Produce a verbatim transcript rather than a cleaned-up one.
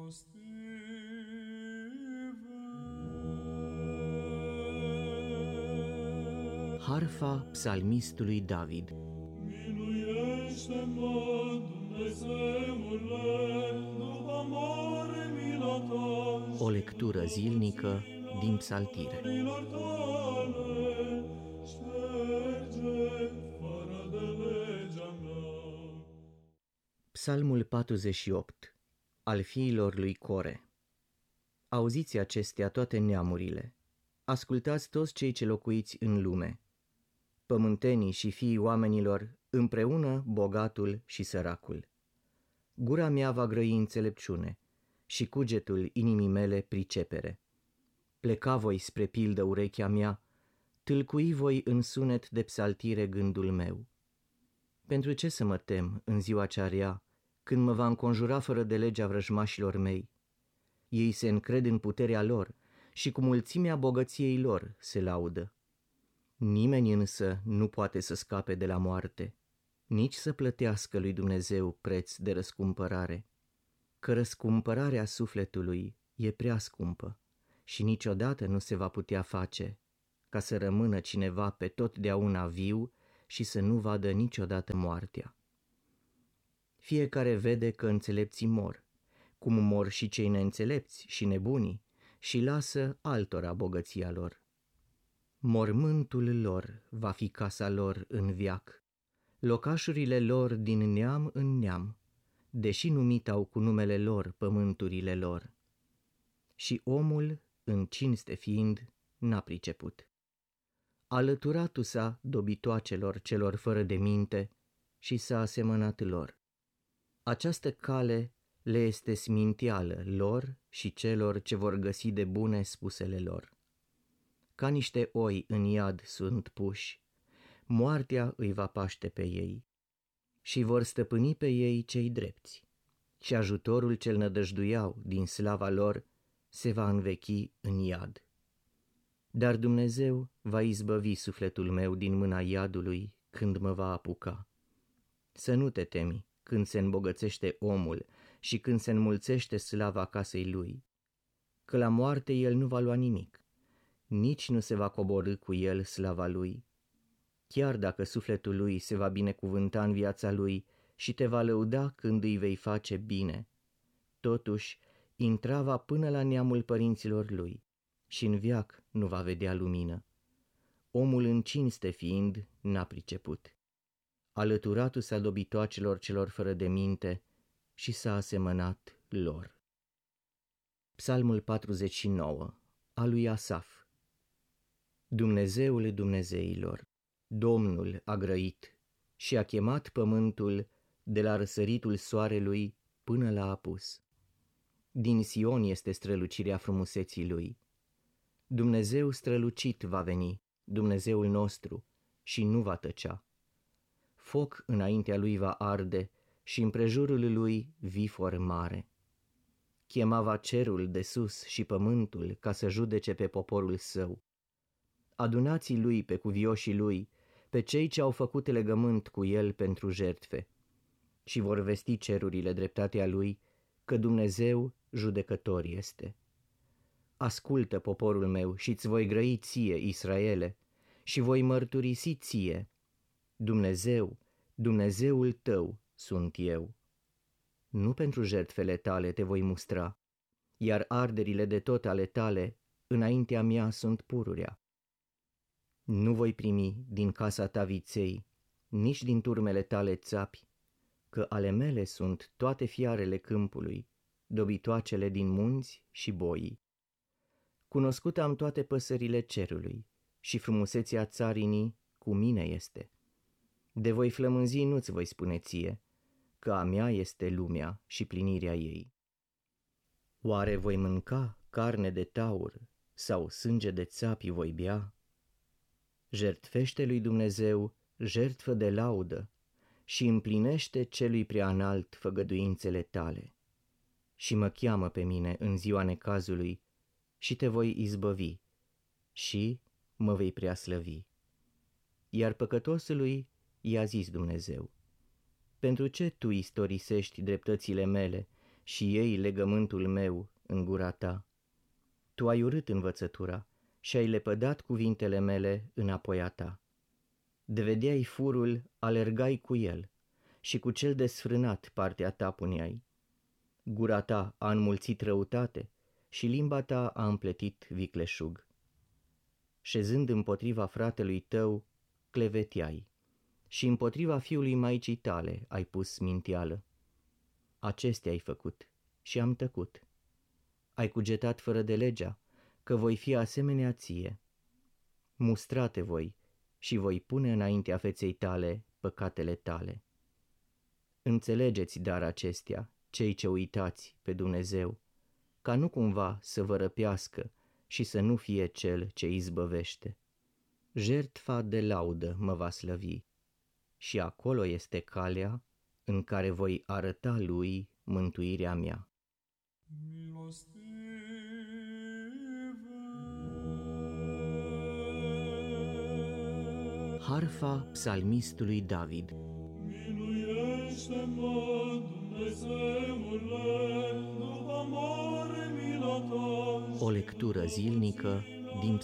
Harfa psalmistului David. Miluiește-mă, Dumnezeule, după mare mila ta. O lectură zilnică din Psaltire. Milor tale, șterge fără de legea mea. Psalmul patruzeci și opt, al fiilor lui Core. Auziți acestea toate neamurile, ascultați toți cei ce locuiți în lume, pământenii și fiii oamenilor, împreună bogatul și săracul. Gura mea va grăi înțelepciune și cugetul inimii mele pricepere. Pleca voi spre pildă urechea mea, tâlcui voi în sunet de psaltire gândul meu. Pentru ce să mă tem în ziua cea rea, când mă va înconjura fără de legea vrăjmașilor mei? Ei se încred în puterea lor și cu mulțimea bogăției lor se laudă. Nimeni însă nu poate să scape de la moarte, nici să plătească lui Dumnezeu preț de răscumpărare, că răscumpărarea sufletului e prea scumpă și niciodată nu se va putea face, ca să rămână cineva pe totdeauna viu și să nu vadă niciodată moartea. Fiecare vede că înțelepții mor, cum mor și cei neînțelepți și nebunii, și lasă altora bogăția lor. Mormântul lor va fi casa lor în veac, locașurile lor din neam în neam, deși numit au cu numele lor pământurile lor. Și omul, în cinste fiind, n-a priceput. Alăturatul s-a dobitoacelor celor fără de minte și s-a asemănat lor. Această cale le este sminteală lor și celor ce vor găsi de bune spusele lor. Ca niște oi în iad sunt puși, moartea îi va paște pe ei și vor stăpâni pe ei cei drepți și ajutorul cel nădăjduiau din slava lor se va învechi în iad. Dar Dumnezeu va izbăvi sufletul meu din mâna iadului când mă va apuca. Să nu te temi când se îmbogățește omul și când se înmulțește slava casei lui, că la moarte el nu va lua nimic, nici nu se va coborî cu el slava lui. Chiar dacă sufletul lui se va binecuvânta în viața lui și te va lăuda când îi vei face bine, totuși intra va până la neamul părinților lui și în veac nu va vedea lumină. Omul în cinste fiind n-a priceput. Alăturatul s-a dobitoacelor celor fără de minte și s-a asemănat lor. Psalmul patruzeci și nouă, al lui Asaf. Dumnezeul Dumnezeilor, Domnul a grăit și a chemat pământul de la răsăritul soarelui până la apus. Din Sion este strălucirea frumuseții lui. Dumnezeu strălucit va veni, Dumnezeul nostru, și nu va tăcea. Foc înaintea lui va arde și împrejurul lui vifor mare. Chemava cerul de sus și pământul ca să judece pe poporul său. Adunați lui pe cuvioșii lui, pe cei ce au făcut legământ cu el pentru jertfe, și vor vesti cerurile dreptatea lui, că Dumnezeu judecător este. Ascultă, poporul meu, și-ți voi grăi ție, Israele, și voi mărturisi ție: Dumnezeu, Dumnezeul tău sunt eu. Nu pentru jertfele tale te voi mustra, iar arderile de tot ale tale înaintea mea sunt pururea. Nu voi primi din casa ta viței, nici din turmele tale țapi, că ale mele sunt toate fiarele câmpului, dobitoacele din munți și boii. Cunoscut am toate păsările cerului și frumusețea țarinii cu mine este. De voi flămânzi nu-ți voi spune ție, că a mea este lumea și plinirea ei. Oare voi mânca carne de taur sau sânge de țapi voi bea? Jertfește lui Dumnezeu jertfă de laudă și împlinește celui preanalt făgăduințele tale. Și mă cheamă pe mine în ziua necazului și te voi izbăvi și mă vei preaslăvi. Iar păcătosului i-a zis Dumnezeu: pentru ce tu istorisești dreptățile mele și ei legământul meu în gura ta. Tu ai urât învățătura și ai lepădat cuvintele mele înapoi a ta. De vedeai furul, alergai cu el și cu cel desfrânat partea ta puneai. Gura ta a înmulțit răutate și limba ta a împletit vicleșug. Șezând împotriva fratelui tău, cleveteai și împotriva fiului maicii tale ai pus sminteală. Acestea ai făcut și am tăcut. Ai cugetat fără de legea că voi fi asemenea ție. Mustrate voi și voi pune înaintea feței tale păcatele tale. Înțelegeți dar acestea, cei ce uitați pe Dumnezeu, ca nu cumva să vă răpească și să nu fie cel ce izbăvește. Jertfa de laudă mă va slăvi și acolo este calea în care voi arăta lui mântuirea mea. Harfa psalmistului David. Miluiește-mă, Dumnezeule, după mare mila ta. O lectură zilnică din